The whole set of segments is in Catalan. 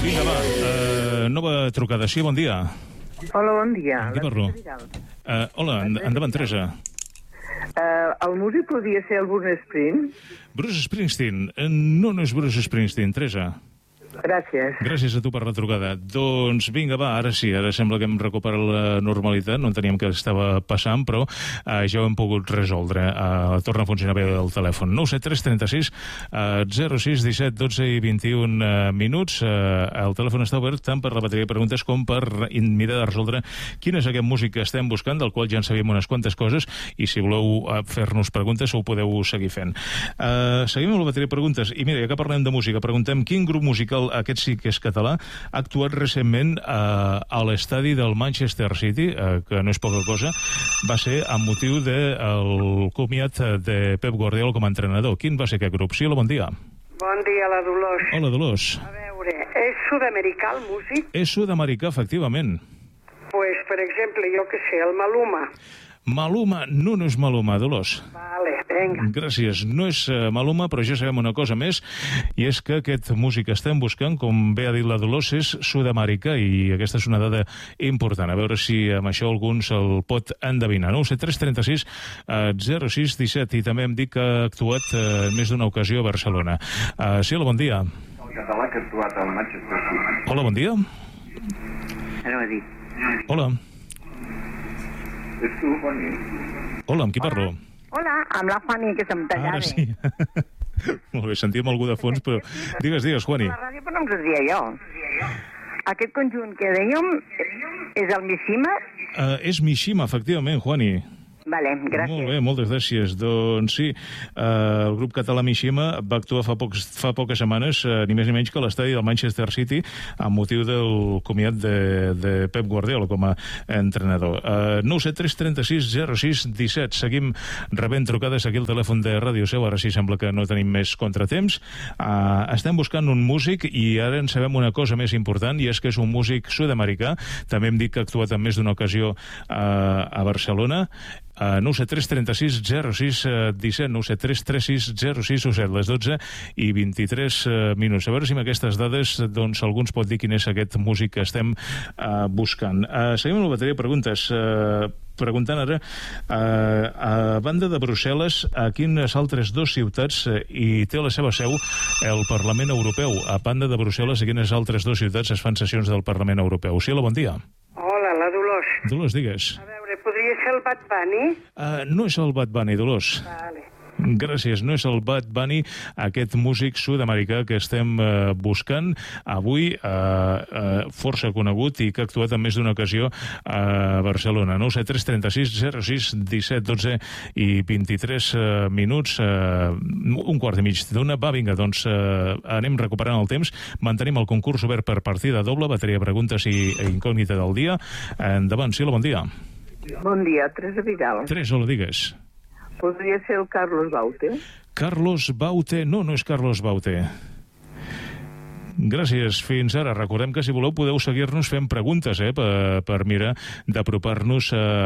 Vinga, va, nova trucada. Sí, bon dia. Hola, bon dia. Qui parlo? Hola, endavant, Teresa. El músic podria ser el Bruce Springsteen? Bruce Springsteen. No és Bruce Springsteen, Teresa. Gràcies. Gràcies a tu per la trucada. Doncs vinga, va, ara sí, ara sembla que hem recuperat la normalitat, no enteníem què estava passant, però ja ho hem pogut resoldre. Torna a funcionar bé el telèfon. 97336 06 17 12 i 21 minuts. El telèfon està obert tant per la bateria de preguntes com per mirar de resoldre quin és aquest músic que estem buscant, del qual ja en sabíem unes quantes coses, i si voleu fer-nos preguntes ho podeu seguir fent. Seguim amb la bateria de preguntes, i mira, ja que parlem de música, preguntem quin grup musical, aquest sí que és català, ha actuat recentment a l'estadi del Manchester City, que no és poca cosa, va ser amb motiu del comiat de Pep Guardiola com a entrenador. Quin va ser aquest grup? Sí, hola, bon dia. Bon dia, la Dolors. Hola, Dolors. A veure, és sud-americà el músic? És sud-americà, efectivament. Pues, per exemple, jo que sé, el Maluma. Maluma, no és Maluma, Dolors. Vale, vinga. Gràcies. No és Maluma, però ja sabem una cosa més, i és que aquest músic que estem buscant, com bé ha dit la Dolors, és sud-americà, i aquesta és una dada important. A veure si amb això algú se'l pot endevinar. 97336 06 17, i també hem dit que ha actuat més d'una ocasió a Barcelona. Sí, hola, bon dia. El català que ha actuat al Manchester City. Hola, bon dia. Anava a dir. Hola. És tu, Juani? Hola, amb qui parlo? Hola, amb la Fanny, que se'm tallava. Ara sí. Molt bé, sentíem algú de fons, però... Digues, Juani. La ràdio, però no em sentia jo. Aquest conjunt que dèiem és el Mishima? És Mishima, efectivament, Juani. Vale, gràcies. Molt bé, moltes gràcies. Doncs sí, el grup català Mishima va actuar fa poques setmanes, ni més ni menys que a l'estadi del Manchester City, amb motiu del comiat de Pep Guardiola com a entrenador. 97336 06 17. Seguim rebent trucades aquí al telèfon de Ràdio Seu. Ara sí sembla que no tenim més contratemps. Estem buscant un músic i ara en sabem una cosa més important, i és que és un músic sud-americà. També hem dit que ha actuat en més d'una ocasió a Barcelona. 97336 06 17, 97336 06 17, les 12 i 23 minuts. A veure si amb aquestes dades doncs algú ens pot dir quin és aquest músic que estem buscant. Seguim amb la bateria de preguntes. Preguntant ara, a banda de Brussel·les, a quines altres dues ciutats hi té la seva seu el Parlament Europeu? A banda de Brussel·les, a quines altres dues ciutats es fan sessions del Parlament Europeu? Sí, hola, bon dia. Hola, la Dolors. Dolors, digues. A veure, podria ser el Bad Bunny? No és el Bad Bunny, Dolors. Vale. Gràcies, no és el Bad Bunny, aquest músic sud-americà que estem buscant avui, força conegut i que ha actuat en més d'una ocasió a Barcelona. 97336 06 17 12 i 23 minuts, un quart i mig d'una. Va, vinga, doncs anem recuperant el temps, mantenim el concurs obert per partida doble, bateria de preguntes i incògnita del dia. Endavant, sí, bon dia. Bon dia, Teresa Vidal. Teresa, hola, digues. Podria ser el Carlos Baute? Carlos Baute, no és Carlos Baute. Gràcies, fins ara. Recordem que si voleu podeu seguir-nos fent preguntes per mirar d'apropar-nos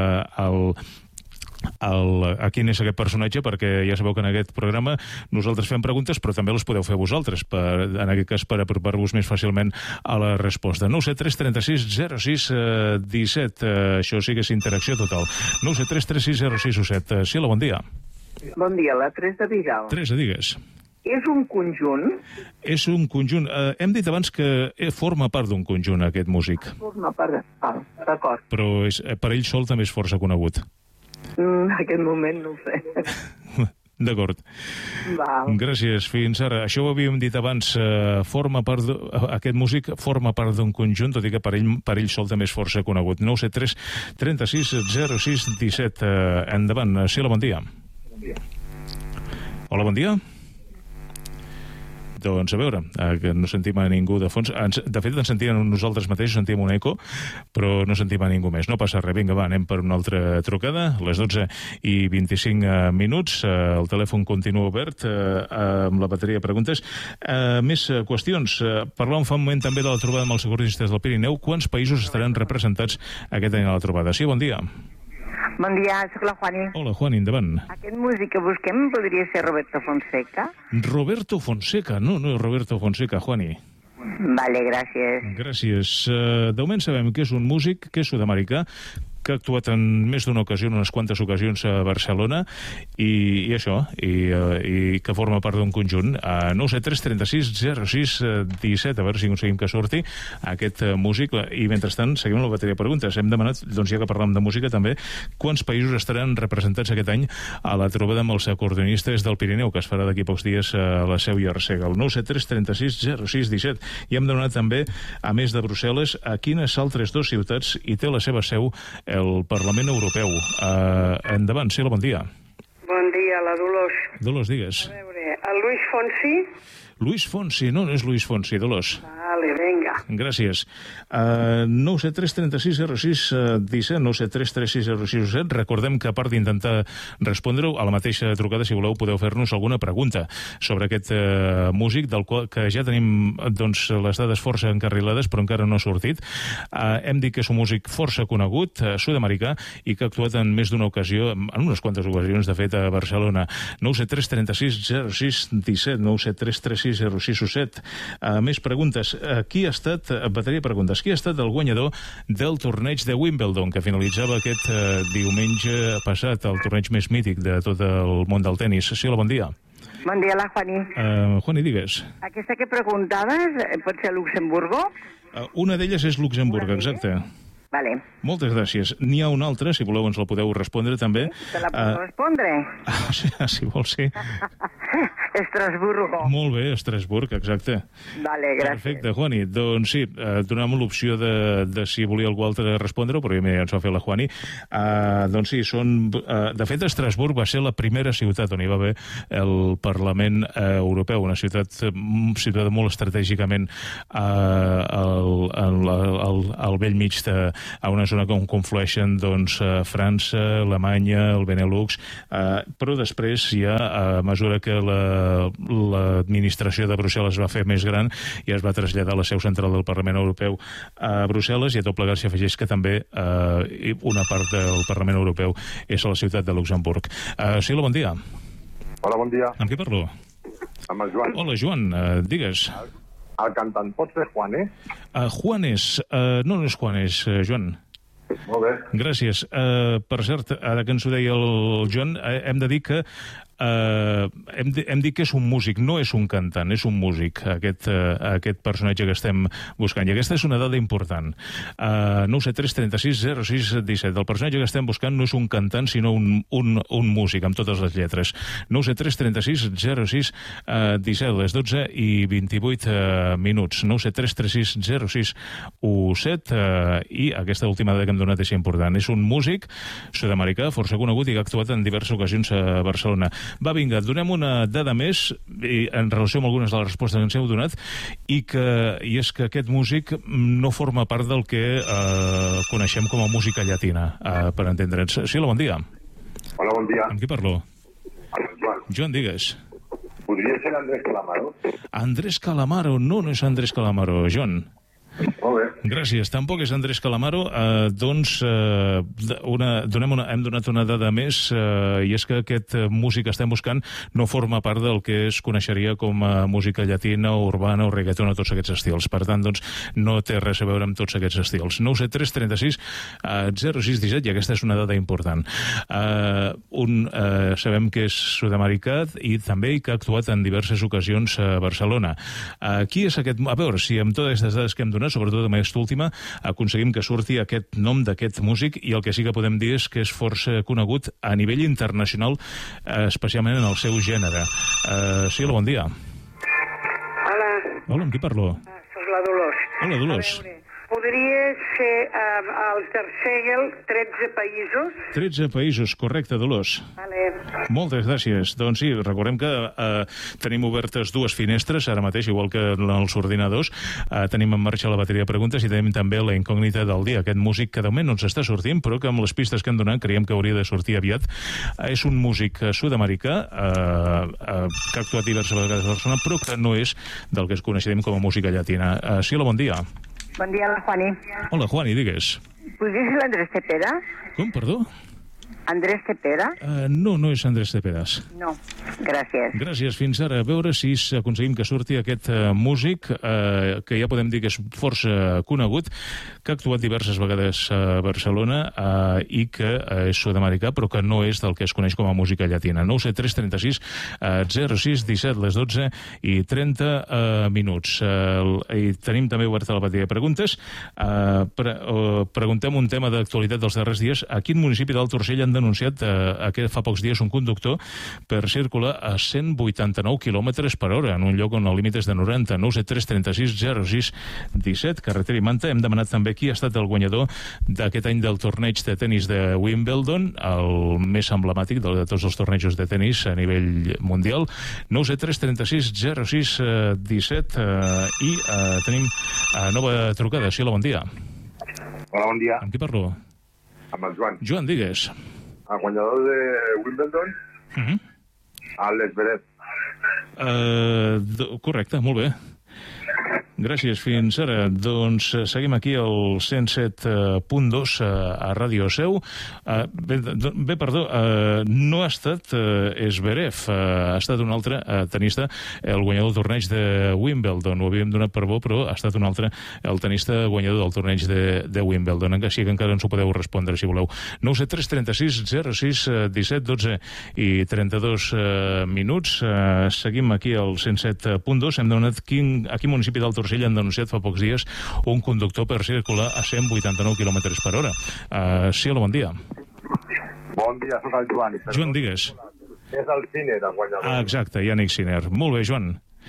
a quin és aquest personatge, perquè ja sabeu que en aquest programa nosaltres fem preguntes, però també les podeu fer vosaltres, en aquest cas per apropar-vos més fàcilment a la resposta. 97336 06 17, això sí que és interacció total. 97336 06 17. Sí, bon dia. Bon dia, la Teresa Vidal. Teresa, digues. És un conjunt? És un conjunt. Hem dit abans que forma part d'un conjunt, aquest músic. Forma part d'acord. Però per ell sol també és força conegut. En aquest moment no ho sé. D'acord. Gràcies, fins ara. Això ho havíem dit abans, aquest músic forma part d'un conjunt, tot i que per ell sol també és força conegut. 973 36 06 17. Endavant. Sí, bon dia. Hola, bon dia. Doncs a veure, que no sentim a ningú de fons. De fet, ens sentíem nosaltres mateixos, sentíem un eco, però no sentim a ningú més. No passa res. Vinga, va, anem per una altra trucada. Les 12 i 25 minuts. El telèfon continua obert amb la bateria de preguntes. Més qüestions. Parlàvem fa un moment també de la trobada amb els socorristes del Pirineu. Quants països estaran representats aquest any a la trobada? Sí, bon dia. Bon dia, soc la Juani. Hola, Juani, endavant. Aquest músic que busquem podria ser Roberto Fonseca? Roberto Fonseca? No és Roberto Fonseca, Juani. Vale, gràcies. Gràcies. De moment sabem que és un músic, que és sud-americà, que ha actuat en més d'una ocasió, en unes quantes ocasions a Barcelona, i això, i que forma part d'un conjunt. 973 36 06 17, a veure si aconseguim que surti aquest músic, i mentrestant seguim la bateria de preguntes. Hem demanat, doncs ja que parlem de música també, quants països estaran representats aquest any a la trobada amb els acordeonistes del Pirineu, que es farà d'aquí pocs dies a la Seu i a Arsèguel. 973 36 06 17. I hem demanat també, a més de Brussel·les, a quines altres dues ciutats hi té la seva seu el Parlament Europeu. Endavant, sí, bon dia. Bon dia, la Dolors. Dolors, digues. A veure, el Luis Fonsi? Luis Fonsi, no és Luis Fonsi, Dolors. Vale, venga. Gràcies. 973 36 06 17, 973 36 06 17. Recordem que, a part d'intentar respondre-ho, a la mateixa trucada, si voleu, podeu fer-nos alguna pregunta sobre aquest músic, del qual que ja tenim doncs, les dades força encarrilades, però encara no ha sortit. Hem dit que és un músic força conegut, sud-americà, i que ha actuat en més d'una ocasió, en unes quantes ocasions, de fet, a Barcelona. 973 36 06 17, 973 36 06 17. Més preguntes. Qui ha estat, bateria de preguntes, qui ha estat el guanyador del torneig de Wimbledon, que finalitzava aquest diumenge passat, el torneig més mític de tot el món del tenis? Sí, hola, bon dia. Bon dia, la Juani. Juani, digues. Aquesta que preguntaves pot ser Luxemburgo? Una d'elles és Luxemburg, exacte. Vale. Moltes gràcies. N'hi ha una altra, si voleu ens la podeu respondre també. Te la puc respondre? Si vols, sí. Estrasburgo. Molt bé, Estrasburg, exacte. Vale, gràcies. Perfecte, Juani. Doncs sí, donàvem l'opció de si volia algú altre respondre, però ja ens va fer la Juani. Doncs sí, de fet, Estrasburg va ser la primera ciutat on hi va haver el Parlament Europeu, una ciutat situada molt estratègicament al vell mig a una zona on conflueixen doncs, França, Alemanya, el Benelux, però després ja, a mesura que l'administració de Brussel·les va fer més gran i es va traslladar la seu central del Parlament Europeu a Brussel·les, i a tot plegat s'hi afegeix que també una part del Parlament Europeu és a la ciutat de Luxemburg. Sila, bon dia. Hola, bon dia. Amb qui parlo? Amb el Joan. Hola, Joan, digues. El cantant pot ser Juanes? Juanes. No és Juanes, Joan. Molt bé. Gràcies. Per cert, ara que ens ho deia el Joan, hem de dir que hem dit que és un músic, no és un cantant, és un músic, aquest personatge que estem buscant. I aquesta és una dada important. 973 36 06 17. El personatge que estem buscant no és un cantant, sinó un músic, amb totes les lletres. 973 36 06 17, les 12 i 28 minuts. 973 36 06 17. I aquesta última dada que hem donat és important. És un músic sud-americà, força conegut, i que ha actuat en diverses ocasions a Barcelona. Va, vinga, donem una dada més en relació amb algunes de les respostes que ens heu donat, i és que aquest músic no forma part del que coneixem com a música llatina, per entendre'ns. Sí, bon dia. Hola, bon dia. Amb qui parlo? Amb el Joan. Joan, digues. Podria ser Andrés Calamaro? Andrés Calamaro, no és Andrés Calamaro, Joan. Molt bé. Gràcies. Tampoc és Andrés Calamaro. Doncs hem donat una dada més, i és que aquest músic que estem buscant no forma part del que es coneixeria com a música llatina, o urbana, o reggaeton, o tots aquests estils. Per tant, doncs, no té res a veure amb tots aquests estils. 973 36 06 17, i aquesta és una dada important. Sabem que és sud-americà i també que ha actuat en diverses ocasions a Barcelona. Qui és aquest? A veure, si amb totes aquestes dades que hem donat, sobretot amb aquesta última, aconseguim que surti aquest nom d'aquest músic, i el que sí que podem dir és que és força conegut a nivell internacional, especialment en el seu gènere. Sí, bon dia. Hola. Hola, amb qui parlo? Soc la Dolors. Hola, Dolors. Podria ser al Arsèguel 13 països? 13 països, correcte, Dolors. Vale. Moltes gràcies. Doncs sí, recordem que tenim obertes dues finestres, ara mateix, igual que en els ordinadors. Tenim en marxa la bateria de preguntes i tenim també la incògnita del dia. Aquest músic que de moment no ens està sortint, però que amb les pistes que hem donat creiem que hauria de sortir aviat. És un músic sud-americà que ha actuat diverses vegades a Barcelona, però que no és del que es coneixem com a música llatina. Sí, bon dia. Bon dia, la Juani. Hola, Juani, digues. Podria ser l'Andrés Cepeda? Com, perdó? Andrés Cepeda? No, no és Andrés Cepedas. No, gràcies. Gràcies, fins ara. A veure si aconseguim que surti aquest músic, que ja podem dir que és força conegut, que ha actuat diverses vegades a Barcelona i que és sud-americà, però que no és del que es coneix com a música llatina. 97336 06 17, les 12 i 30 minuts. I tenim també oberta la bateria de preguntes. Preguntem un tema d'actualitat dels darrers dies. A quin municipi d'Alt Urgell han denunciat que fa pocs dies un conductor per circular a 189 km per hora en un lloc on el límit és de 90. 97336 06 17, carretera i Manta. Hem demanat també qui ha estat el guanyador d'aquest any del torneig de tennis de Wimbledon, el més emblemàtic de tots els tornejos de tennis a nivell mundial. 97336 06 17 i tenim nova trucada. Sí, bon dia. Hola, bon dia. Amb qui parlo? Amb el Joan. Joan, digues. El guanyador de Wimbledon, Alex Zverev. Correcte, molt bé. Gràcies, fins ara. Doncs seguim aquí al 107.2 a Ràdio Seu. No ha estat Zverev, ha estat un altre tenista, el guanyador del torneig de Wimbledon. Ho havíem donat per bo, però ha estat un altre, el tenista guanyador del torneig de Wimbledon. Així que encara ens ho podeu respondre, si voleu. 97336 06 17, 12 i 32 minuts. Seguim aquí al 107.2. Hem demanat a quin municipi d'Alt Urgell han denunciat fa pocs dies un conductor per circular a 189 km per hora. Sí, bon dia. Bon dia, soc el Joan. Joan, digues. És el Sinner, el guanyador. Exacte, Yannick Sinner. Molt bé, Joan.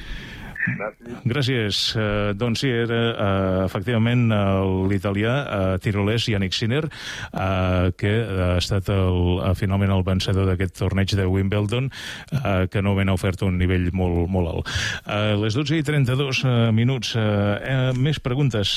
Gràcies. Doncs sí, era efectivament l'italià tirolès Yannick Sinner, que ha estat finalment el vencedor d'aquest torneig de Wimbledon, que novament ha ofert un nivell molt, molt alt. Les 12 i 32 minuts. Més preguntes.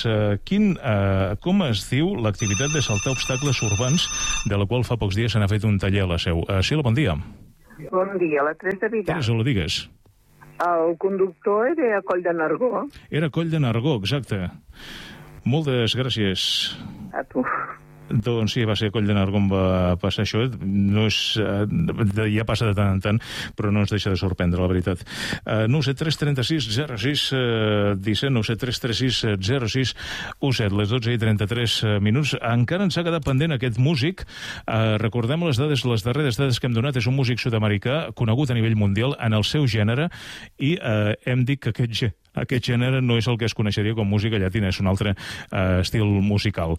Com es diu l'activitat de saltar obstacles urbans, de la qual fa pocs dies se n'ha fet un taller a la Seu? Sheila, bon dia. Bon dia, la Teresa Vidal. Teresa, la digues. El conductor era a Coll de Nargó. Era Coll de Nargó, exacte. Moltes gràcies. A tu. Doncs sí, va ser a Coll de Nargó on va passar això. No és, ja passa de tant en tant, però no ens deixa de sorprendre, la veritat. 97336 06 17, 97336 06 17, les 12 i 33 minuts. Encara ens ha quedat pendent aquest músic. Recordem les darreres dades que hem donat. És un músic sud-americà conegut a nivell mundial en el seu gènere i hem dit que aquest gènere no és el que es coneixeria com música llatina, és un altre estil musical.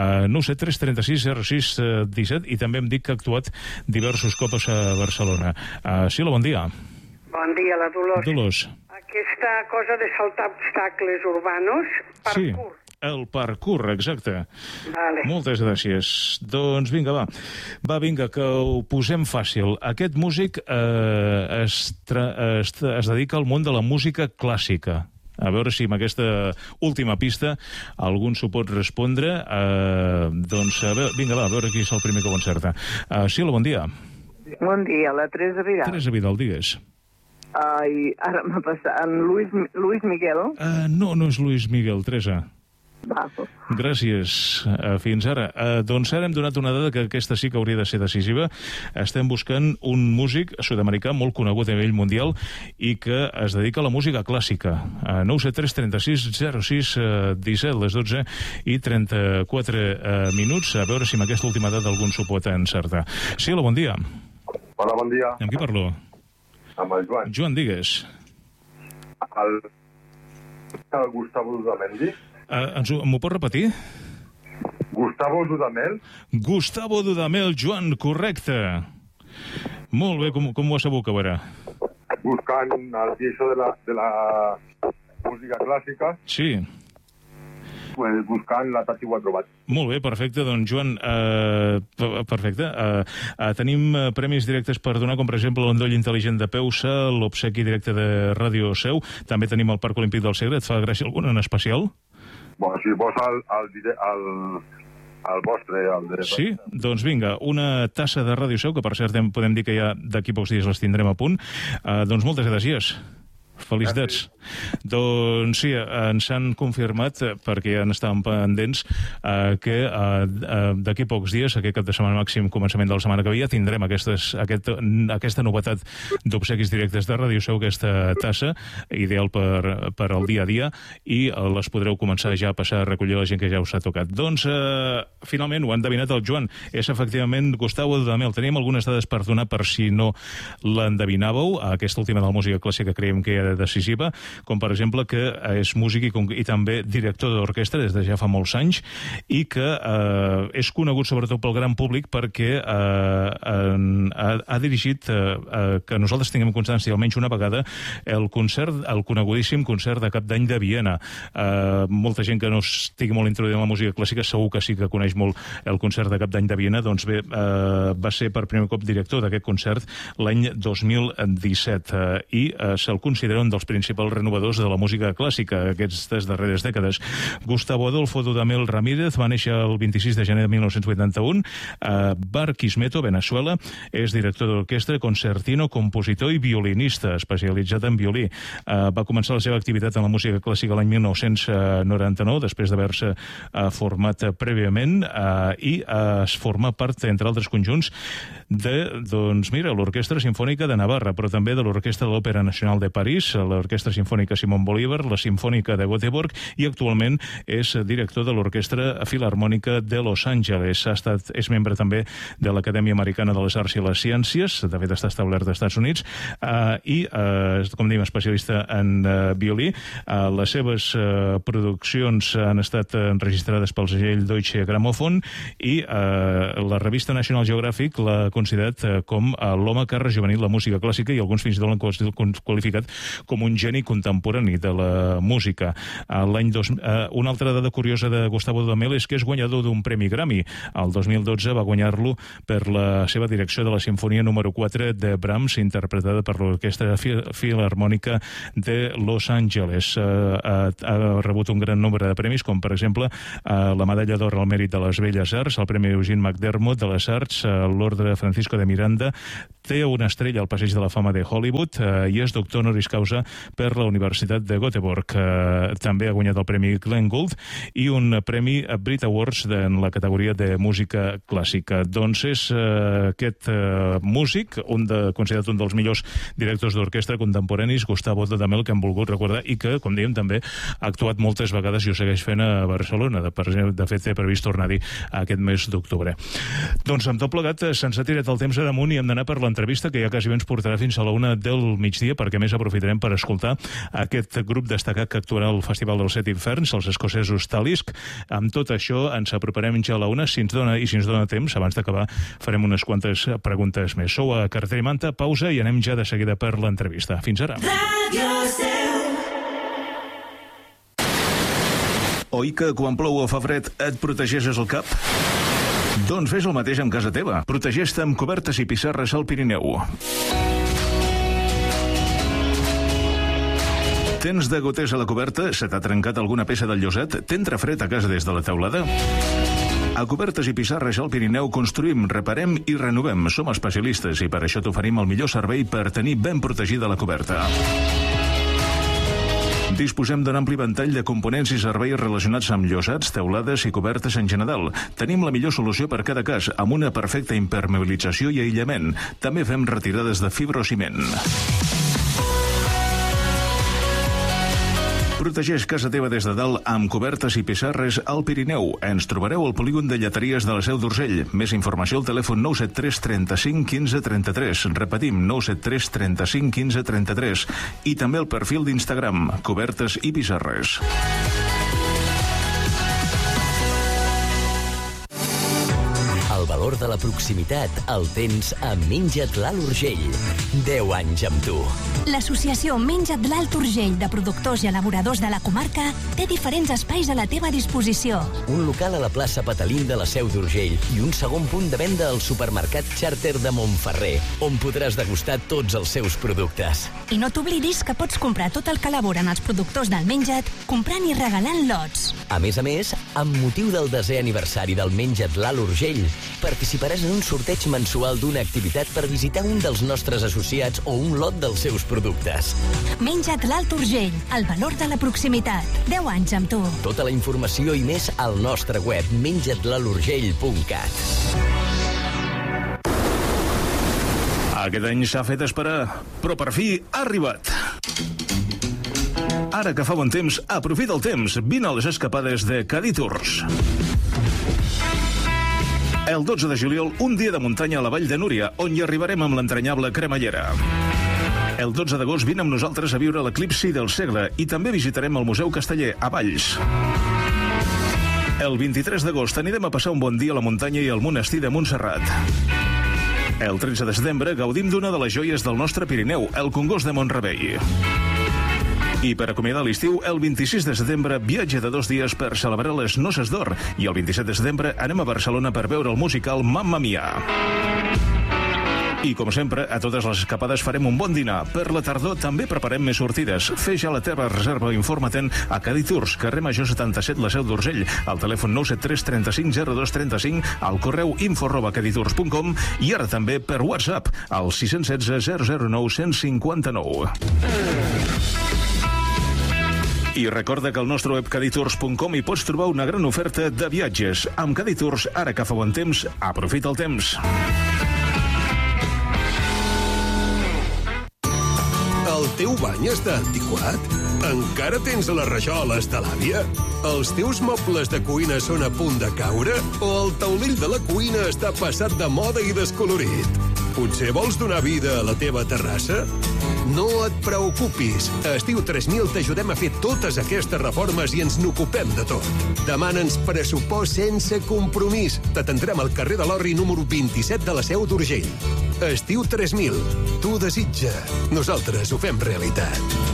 97336 06 17, i també hem dit que ha actuat diversos cops a Barcelona. Sheila, bon dia. Bon dia, la Dolors. Dolors. Aquesta cosa de saltar obstacles urbanos, parkour. Sí. El parkour, exacte. Vale. Moltes gràcies. Doncs vinga, va. Va, vinga, que ho posem fàcil. Aquest músic es dedica al món de la música clàssica. A veure si amb aquesta última pista algú s'ho pot respondre. Doncs, vinga, va, a veure qui és el primer que ho encerta. Sheila, bon dia. Bon dia, la Teresa Vidal. Teresa Vidal, digues. Ai, ara m'ha passat en Luis Miguel. No és Luis Miguel, Teresa. Va. Gràcies. Fins ara. Doncs ara hem donat una dada que aquesta sí que hauria de ser decisiva. Estem buscant un músic sud-americà molt conegut a nivell mundial i que es dedica a la música clàssica. 97336 06 17, les 12 i 34 minuts. A veure si amb aquesta última dada algú s'ho pot encertar. Sí, hola, bon dia. Hola, bon dia. Amb qui parlo? Amb el Joan. Joan, digues. El Gustavo Dudamel. M'ho pots repetir? Gustavo Dudamel. Gustavo Dudamel, Joan, correcte. Molt bé, com ho has sabut, que veurà? Buscant el piso de la música clàssica. Sí. Pues buscant la Tati ho ha trobat. Molt bé, perfecte. Doncs, Joan, perfecte. Tenim premis directes per donar, com per exemple l'endoll intel·ligent de Peusa, l'obsequi directe de Ràdio Seu. També tenim el Parc Olímpic del Segre. Et fa gràcia algun en especial? Bueno, si vols el vostre... Sí? Doncs vinga, una tassa de Ràdio Seu, que per cert podem dir que ja d'aquí pocs dies les tindrem a punt. Doncs moltes gràcies. felicitats. Doncs sí, ens han confirmat, perquè ja n'estàvem pendents, que d'aquí pocs dies, aquest cap de setmana màxim, començament de la setmana que ve, tindrem aquesta novetat d'obsequis directes de Ràdio Seu, aquesta tassa, ideal per al dia a dia, i les podreu començar ja a passar a recollir la gent que ja us ha tocat. Doncs, finalment, ho ha endevinat el Joan. És efectivament Gustavo Dudamel. Teníem algunes dades per donar per si no l'endevinàveu. Aquesta última de la música clàssica creiem que era decisiva, com per exemple que és músic i també director d'orquestra des de ja fa molts anys, i que és conegut sobretot pel gran públic perquè ha dirigit, que nosaltres tinguem constància almenys una vegada, el conegudíssim concert de Cap d'Any de Viena. Molta gent que no estigui molt introduïda en la música clàssica segur que sí que coneix molt el concert de Cap d'Any de Viena. Doncs bé, va ser per primer cop director d'aquest concert l'any 2017 i se'l considera un dels principals renovadors de la música clàssica aquestes darreres dècades. Gustavo Adolfo Dudamel Ramírez va néixer el 26 de gener de 1981 a Barquisimeto, Venezuela. És director d'orquestra, concertino, compositor i violinista, especialitzat en violí. Va començar la seva activitat en la música clàssica l'any 1999, després d'haver-se format prèviament, i es forma part, entre altres conjunts, de, doncs mira, l'Orquestra Simfònica de Navarra, però també de l'Orquestra de l'Òpera Nacional de París, l'Orquestra Simfònica Simón Bolívar, la Simfònica de Göteborg, i actualment és director de l'Orquestra Filharmònica de Los Angeles. És membre també de l'Acadèmia Americana de les Arts i les Ciències, de fet està establert als Estats Units, i, com dèiem, especialista en violí. Les seves produccions han estat enregistrades pel segell Deutsche Grammophon, i la revista National Geographic l'ha considerat com l'home que ha rejuvenit la música clàssica, i alguns fins i tot l'han qualificat com un geni contemporani de la música. Una altra dada curiosa de Gustavo Dudamel és que és guanyador d'un premi Grammy. El 2012 va guanyar-lo per la seva direcció de la Simfonia número 4 de Brahms, interpretada per l'Orquestra Filharmònica de Los Angeles. Ha rebut un gran nombre de premis, com per exemple la Medalla d'Or al Mèrit de les Belles Arts, el Premi Eugene McDermott de les Arts, l'Ordre Francisco de Miranda, té una estrella al Passeig de la Fama de Hollywood, i és doctor honoris causa per la Universitat de Göteborg. També ha guanyat el Premi Glenn Gould i un Premi Brit Awards en la categoria de música clàssica. Doncs és aquest músic, considerat un dels millors directors d'orquestra contemporanis, Gustavo Dudamel, que hem volgut recordar i que, com dèiem, també ha actuat moltes vegades i ho segueix fent a Barcelona. De fet, té previst tornar-hi aquest mes d'octubre. Doncs amb tot plegat se'ns ha tirat el temps a damunt i hem d'anar per l'entrevista, que ja quasi ens portarà fins a la 1 del migdia, perquè més aprofitarem per escoltar aquest grup destacat que actuarà al Festival dels Set Inferns, els escocesos Talisk. Amb tot això ens aproparem ja a la 1, si ens dona temps, abans d'acabar farem unes quantes preguntes més. Sou a Carter i Manta, pausa i anem ja de seguida per l'entrevista. Fins ara. Oi que quan plou o fa fred et protegeixes el cap? Doncs fes el mateix amb casa teva. Protegeix-te amb cobertes i pissarres al Pirineu. Tens de gotés a la coberta? Se t'ha trencat alguna peça del llosat? T'entra fred a casa des de la teulada? A Cobertes i Pissarres al Pirineu construïm, reparem i renovem. Som especialistes i per això t'oferim el millor servei per tenir ben protegida la coberta. Disposem d'un ampli ventall de components i serveis relacionats amb llosats, teulades i cobertes en general. Tenim la millor solució per cada cas, amb una perfecta impermeabilització i aïllament. També fem retirades de fibrociment. Protegeix casa teva des de dalt amb Cobertes i Pissarres al Pirineu. Ens trobareu al polígon de Lleteries de la Seu d'Urgell. Més informació al telèfon 973 35 15 33. Repetim, 973 35 15 33. I també el perfil d'Instagram, Cobertes i Pissarres. El valor de la proximitat el tens a Menja't l'Alt Urgell. 10 anys amb tu. L'associació Menja't l'Alt Urgell de productors i elaboradors de la comarca té diferents espais a la teva disposició. Un local a la plaça Patalín de la Seu d'Urgell i un segon punt de venda al supermercat Charter de Montferrer, on podràs degustar tots els seus productes. I no t'oblidis que pots comprar tot el que elaboren els productors del Menja't comprant i regalant lots. A més, amb motiu del 10è aniversari del Menja't l'Alt Urgell, per participaràs en un sorteig mensual d'una activitat per visitar un dels nostres associats o un lot dels seus productes. Menja't l'Alt Urgell, el valor de la proximitat. 10 anys amb tu. Tota la informació i més al nostre web menjatlalurgell.cat. Aquest any s'ha fet esperar, però per fi ha arribat. Ara que fa bon temps, aprofita el temps. Vine a les escapades de Cadí Tours. El 12 de juliol, un dia de muntanya a la Vall de Núria, on hi arribarem amb l'entranyable cremallera. El 12 d'agost vine amb nosaltres a viure l'eclipsi del segle i també visitarem el Museu Casteller, a Valls. El 23 d'agost anirem a passar un bon dia a la muntanya i al monestir de Montserrat. El 13 de setembre gaudim d'una de les joies del nostre Pirineu, el Congost de Mont-rebei. I per acomiadar l'estiu, el 26 de setembre viatge de 2 dies per celebrar les Noces d'Or i el 27 de setembre anem a Barcelona per veure el musical Mamma Mia. I, com sempre, a totes les escapades farem un bon dinar. Per la tardor també preparem més sortides. Fes ja la teva reserva o informa-te'n a Cadí Tours, carrer Major 77, la Seu d'Urgell, al telèfon 973 35 02 35, al correu info@caditours.com i ara també per WhatsApp, al 616 009 159. I recorda que al nostre web caditours.com hi pots trobar una gran oferta de viatges. Amb Cadí Tours, ara que fa bon temps, aprofita el temps. El teu bany està antiquat? Encara tens les rajoles de l'àvia? Els teus mobles de cuina són a punt de caure? O el taulell de la cuina està passat de moda i descolorit? Potser vols donar vida a la teva terrassa? No et preocupis. A Estiu 3000 t'ajudem a fer totes aquestes reformes i ens n'ocupem de tot. Demana'ns pressupost sense compromís. T'atendrem al carrer de l'Orri número 27 de la Seu d'Urgell. Estiu 3000. Tu desitja. Nosaltres ho fem realitat.